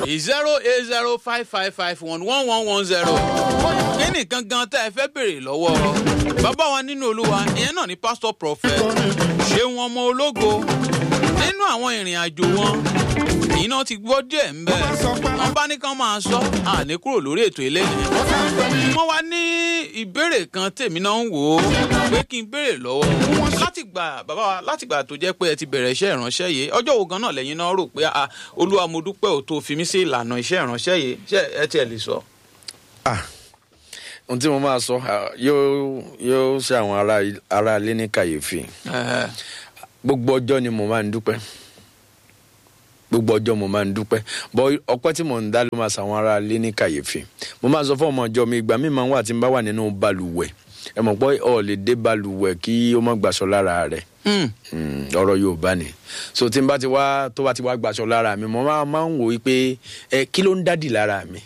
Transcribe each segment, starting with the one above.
08055511110. kí ni gangan tẹ́ ẹ fẹ́ béèrè lọ́wọ́ bàbá wa nínú olúwa ìyẹn náà ni pastor prophet Ṣeun ọmọ ológo nínú àwọn ìrìn àjò wọn iná ti gbọ́ díẹ̀ ń bẹ̀ wọ́n bá ní kán máa sọ àní kúrò lórí ètò eléyìí wọ́n wá ní ìbéèrè kan tèmi náà ń wò ó pé kí n béèrè lọ́wọ́ bàbá wa látìgbà tó jẹ́ pé ẹ ti bẹ̀rẹ̀ iṣẹ́ ìránṣẹ́ yìí ọjọ́ wo gan náà lẹ́yìn náà rò pé olúwa mo dúpẹ́ ò tó fi mí sí ìlànà iṣẹ́ ìránṣẹ́ yìí ṣé ẹ tiẹ̀ lè sọ. ohun tí mo máa sọ yóò ṣe àwọn ará ilé ní kàyéfì gbogbo ọjọ́ ni mo máa ń dúpẹ́ bọ́ ọpẹ́ tí mò ń dá ló máa ṣàwọn ará ilé ní kàyéfì mo máa sọ fún ọmọ ọjọ́ mi ìgbà mi máa ń wà tí n bá wà nínú balùwẹ̀ ẹ mọ̀ pé ọ lè dé balùwẹ̀ kí ó má gbàṣọ lára rẹ̀ ọ̀rọ̀ Yorùbá ni so tí n bá ti wá tó bá ti wá gbàṣọ lára mi mo máa ń wò wípé kí ló ń dádì lára mi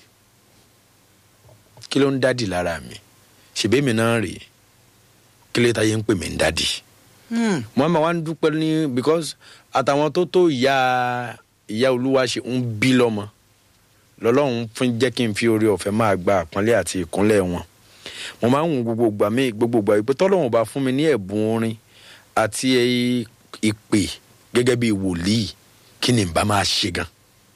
ṣèbí mi náà rèé kí ló táyé ń pè mí ń dádì mo máa wá ń dúpẹ́ ní because àtàwọn tó ìyá olúwa ṣe ń bí lọ́mọ lọ́lọ́run fún jẹ́ kí n fi oore ọ̀fẹ́ máa gba àpọ́nlé àti ìkúnlẹ̀ wọn mo máa ń wò gbogbo ìgbà pé tọ́lọ́run bá fún mi ní ẹ̀bùn orin àti ìpè gẹ́gẹ́ bí wòlíì kí ni n bá máa ṣe gan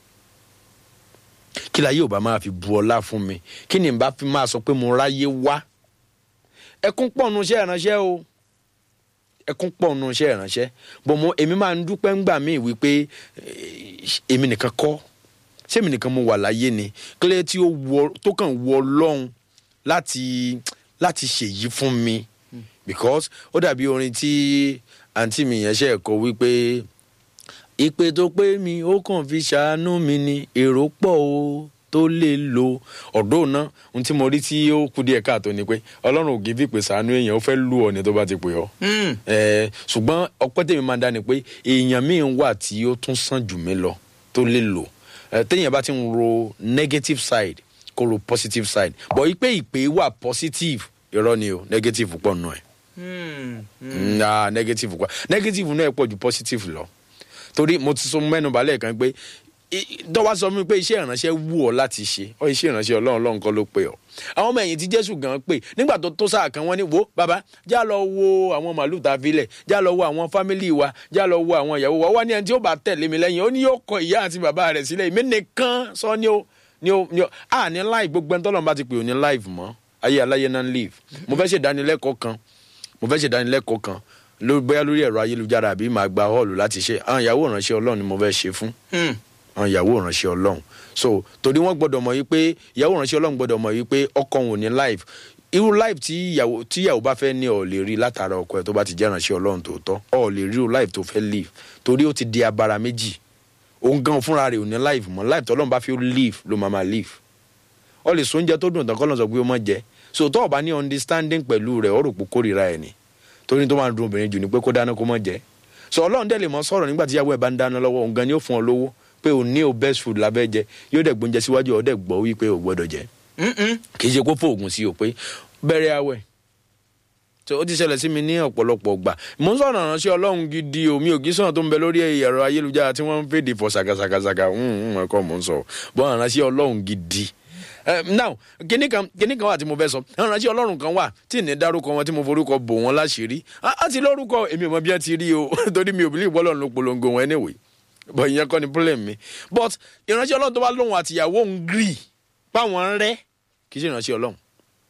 kí láyé ò bá máa fi bu ọlá fún mi kí ni n bá fi máa sọ pé mo ráyé wá ẹkún pọ̀ nù iṣẹ́ ìránṣẹ́ bọ̀ èmi máa ń dúpẹ́ ńgbà míì wípé èmi nìkan kọ́ ṣé èmi nìkan mo wà láyé ni kílẹ̀ tí tó kàn wọ Ọlọ́run láti ṣèyí fún mi because ó dàbí orin tí àǹtí mi yẹn ṣe ẹ̀kọ́ wípé ìpè tó pé mi ó kàn fi ṣàánú mi ni èrò pọ̀ o tó lè lo ọ̀dọ́ náà ohun tí mo rí tí ó kú díẹ̀ káàtó ni pé Ọlọ́run ò gíbi pè ṣàánú èèyàn ó fẹ́ lù ọ́ ni tó bá ti pè ọ́ ṣùgbọ́n ọpẹ́ tèmi máa ń dá ni pé èèyàn míì wà tí ó tún sàn jù mí lọ tó lè lò téèyàn bá ti ń ro negative side kó ro positive side bọ̀ ìpè wà positive irọ́ ni o negative pọ̀ nù ẹ̀ negative náà pọ̀ ju positive lọ torí mo ti sọ mẹ́nu balẹ̀ kan pé dọ́wọ́ sọ mi pé iṣẹ́ ìránṣẹ́ wù ọ́ láti ṣe iṣẹ́ ìránṣẹ́ Ọlọ́run kọ́ ló pè ọ́ àwọn ọmọ ẹ̀yìn tí Jésù gan pè nígbà tó sáà kan wọ́n ní wo bàbá já lọ wo àwọn màlúù tá a fi lẹ̀ já lọ wo àwọn fámìlì wa já lọ wo àwọn ìyàwó wa wá ní ẹni tí ó bá tẹ̀lé mi lẹ́yìn ó ní yóò kọ ìyá àti bàbá rẹ̀ sílẹ̀ èmi nìkan sọ ní live gbogbo ẹni tọ́lọ́run bá ti pè ó ní live mọ́ ayé aláyé náà ń live mo fẹ́ ṣèdánilẹ́kọ̀ọ́ kan bóyá lórí ẹ̀rọ ayélujára àbí màá gba hall láti ṣe àwọn ìyàwó ìránṣẹ́ Ọlọ́run ni mo fẹ́ ṣe fún àwọn ìyàwó ìránṣẹ́ Ọlọ́run so torí wọ́n gbọ́dọ̀ mọ̀ wípé ìyàwó ìránṣẹ́ Ọlọ́run gbọ́dọ̀ mọ̀ wípé ọkọ wọn ò ní live irú live tí ìyàwó bá fẹ́ ní ọ̀ lè rí látara ọkọ ẹ̀ tó bá ti jẹ́ ìránṣẹ́ Ọlọ́run tòótọ́ ọ̀ lè rí irú live tó fẹ́ live torí ó ti di abara méjì òun gan fúnra rẹ̀ ò ní live mọ́ live tọ́lọ́run bá fi live ló máa live ọ lè so oúnjẹ tó dùn tán kọ́ lọ́n sọ pé ó mọ̀ jẹ so tó o bá ní understanding pẹ̀lú rẹ̀ ó rò pé kórìíra ẹ̀ ni torí tó máa ń dùn obìnrin jù ní pé kó dáná kó mọ̀ jẹ so Ọlọ́run dẹ̀ lè mọ sọ̀rọ̀ nígbà tí ìyàwó ẹ̀ bá ń dáná lọ́wọ́ òun gan ni ó fún ọ lówó pé o ní o best food lábẹ́ jẹ yóò dẹ̀ gbóúnjẹ síwájú ọ dẹ̀ gbọ́ wípé o gbọ́dọ̀ jẹ kì í ṣe kó fóògùn sí o pé bẹ̀rẹ̀ àwẹ̀ so ó ti ṣẹlẹ̀ sí mi ní ọ̀pọ̀lọpọ̀ gbà mo ń sọ̀rọ̀ ránṣẹ́ Ọlọ́run gidi o mi ò kí sọ̀rọ̀ tó ń bẹ lórí ẹ̀rọ ayélujára tí wọ́n ń fèdè fọ ṣàkàṣàkàṣàkà ẹ̀kọ́ mo ń sọ bọ́ ránṣẹ́ Ọlọ́run gidi now kíní kan wà tí mo fẹ́ sọ ránṣẹ́ Ọlọ́run kan wà tí ní dárúkọ wọn tí mo forúkọ bò wọn láṣìírí á ti lórúkọ èmi ò mọ bí wọ́n ti rí o torí mi ò bí Ọlọ́run ló polongo wọn anyway but ìyẹn kọ́ ni problem mi but ìránṣẹ́ Ọlọ́run tó bá lóhun àtìyàwó ń gírì báwọn ń rẹ́ kì í ṣe ìránṣẹ́ Ọlọ́run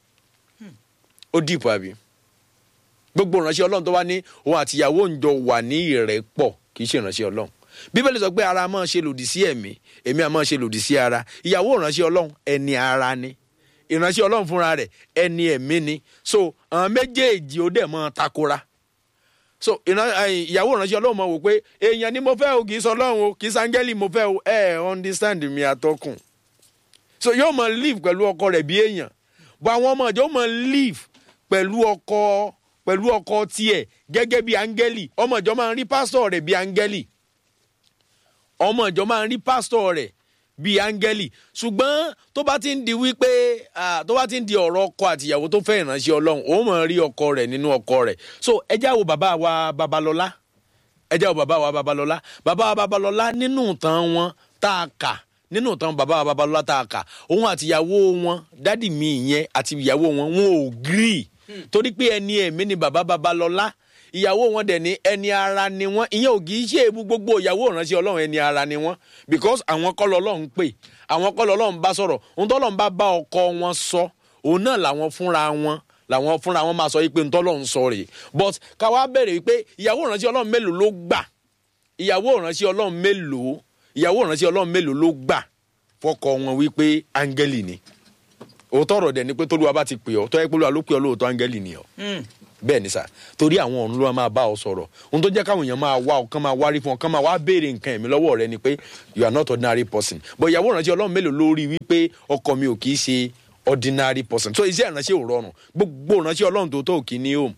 ó dìpọ̀ àbí gbogbo ìránṣẹ́ Ọlọ́run tó bá ní òun àtìyàwó ń jọ wà ní ìrẹ́pọ̀ kì í ṣe ìránṣẹ́ Ọlọ́run Bíbélì sọ pé ara máa ṣe lòdì sí ẹ̀mí èmi á máa ṣe lòdì sí ara ìyàwó ìránṣẹ́ Ọlọ́run ẹni ara ni ìránṣẹ́ Ọlọ́run fúnra rẹ̀ ẹni ẹ̀mí ni so àwọn méjèèjì ó dẹ̀ máa takora so ìyàwó ìránṣẹ́ Ọlọ́run máa wò pé èèyàn ni mo fẹ́ o kì í sọ Ọlọ́run o kì í sáńgẹ́lì mo fẹ́ o understand mi àtọkùn so yóò máa live pẹ̀lú ọkọ rẹ̀ bí èèyàn bọ́ àwọn ọmọ ìjọ máa live pẹ̀lú ọkọ tiẹ̀ gẹ́gẹ́ bí áńgẹ́lì ọmọ ìjọ máa ń rí pásítọ̀ rẹ̀ bí áńgẹ́lì ọmọ ìjọ máa ń rí pásítọ̀ rẹ̀ bí áńgẹ́lì ṣùgbọ́n tó bá ti ń di wípé tó bá ti ń di ọ̀rọ̀ ọkọ àtìyàwó tó fẹ́ ìránṣẹ́ Ọlọ́run ó máa rí ọkọ rẹ̀ nínú ọkọ rẹ̀ so ẹ já wo bàbá wa Babalọ́lá bàbá wa Babalọ́lá nínú ìtàn wọn tá a kà nínú ìtàn bàbá Babalọ́lá tá a kà òun àti ìyàwó wọn dádì mi yẹn àti ìyàwó wọn ò gírì torí pé ẹni ẹ̀mí ni bàbá Babalọ́lá ìyàwó wọn dẹ̀ ní ẹni ara ni wọ́n ìyẹn ò kì í ṣe èébú gbogbo ìyàwó ìránṣẹ́ Ọlọ́run ẹni ara ni wọ́n because àwọn kọ́ lọ́lọ́run pè àwọn kọ́ lọ́lọ́run bá sọ̀rọ̀ ohun tọ́lọ́run bá ọkọ wọn sọ òun náà làwọn fúnra wọn máa sọ pé ntọ́lọ́run sọ rèé but káwa bẹ̀rẹ̀ wípé ìyàwó ìránṣẹ́ Ọlọ́run mélòó ló gbà ìyàwó ìránṣẹ́ Ọlọ́run mélòó ló gbà fọkọ wọn wípé áńgẹ́lì ni òótọ́ ọ̀rọ̀ dẹ̀ ni pé tólúwa bá ti pè ọ́ tọ́ ẹ pé Olúwa ló pè ọ́ lóòótọ́ áńgẹ́lì ni ọ́ bẹ́ẹ̀ ni sà torí àwọn ọ̀run ló máa bá ọ sọ̀rọ̀ ohun tó jẹ́ káwọn èèyàn máa wá ọkàn máa wárí fún ọkàn máa wá béèrè nǹkan ẹ̀mí lọ́wọ́ rẹ ni pé you are not ordinary person but ìyàwó ìránṣẹ́ Ọlọ́run mélòó ló rí wípé ọkọ mi ò kì í ṣe ordinary person so iṣẹ́ ìránṣẹ́ ò rọrùn gbogbo ìránṣẹ́ Ọlọ́run tó kì í ní home.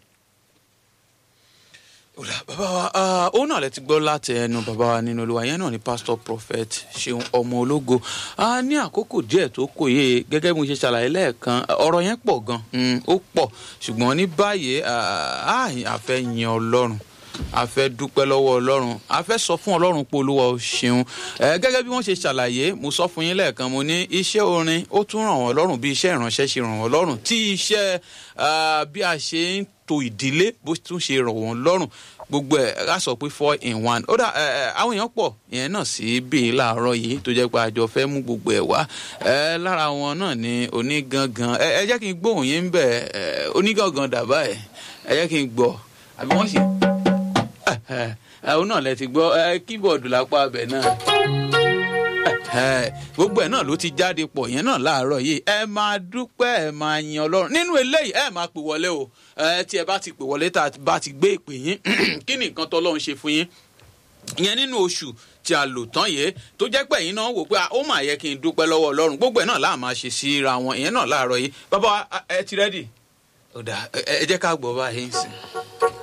bàbá wa òun náà lẹ ti gbọ́ láti ẹnu bàbá wa nínú Olúwa yẹn náà ni pastor prophet Ṣeun ọmọ ológo ní àkókò díẹ̀ tó kò yé gẹ́gẹ́ bí mo ṣe ṣàlàyé lẹ́ẹ̀kan ọ̀rọ̀ yẹn pọ̀ gan ó pọ̀ ṣùgbọ́n ní báyìí a fẹ́ yin Ọlọ́run a fẹ́ dúpẹ́ lọ́wọ́ Ọlọ́run a fẹ́ sọ fún Ọlọ́run pé Olúwa ó ṣeun gẹ́gẹ́ bí wọ́n ṣe ṣàlàyé mo sọ fún yín lẹ́ẹ̀kan mo ní iṣẹ́ orin ó tún ràn wọ́n lọ́rùn bí iṣẹ́ ìránṣẹ́ ṣe ràn wọ́n lọ́rùn tí iṣẹ́ bí a ṣe ń to ìdílé bó tún ṣe ràn wọ́n lọ́rùn gbogbo ẹ̀ ká sọ pé 4-in-1 ó dà àwọn èèyàn pọ̀ ìyẹn náà sí bíi láàárọ̀ yìí tó jẹ́ pé àjọ fẹ́ mú gbogbo ẹ̀ wá lára wọn náà ni onígangan ẹ jẹ́ kí n gbóhùn yín ń bẹ̀ onígangan dàbá ẹ̀ ẹ jẹ́ kí n gbọ́ àbí wọ́n ṣe òun náà lẹ ti gbọ́ kíbọ̀dù lápá abẹ náà gbogbo ẹ̀ náà ló ti jáde pọ̀ yẹn náà láàárọ̀ yìí ẹ máa dúpẹ́ ẹ máa yin Ọlọ́run nínú eléyìí ẹ máa pè wọlé o tí ẹ bá ti pè wọlé tá a bá ti gbé ìpè yín kí ni nǹkan tọ́lọ́run ṣe fún yín ìyẹn nínú oṣù tí a lò tán yìí tó jẹ́ pé ẹ̀yin náà wò pé ó mà yẹ kí n dúpẹ́ lọ́wọ́ Ọlọ́run gbogbo ẹ̀ náà láà máa ṣe síra wọn ìyẹn náà láàárọ̀ yìí bàbá ẹ ti rẹ́dì ẹ jẹ́ ká gbọ́ báyìí ń sìn.